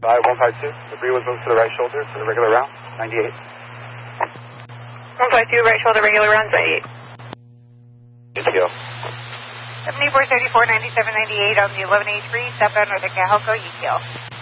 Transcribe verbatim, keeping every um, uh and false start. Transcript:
Five one five two. Debris was moved to the right shoulder for the regular round. Ninety-eight. One five two, right shoulder, regular round, ninety-eight. E T O. Seventy-four seventy-four ninety-seven ninety-eight on the eleven eighty-three, southbound North Cajalco, E T L.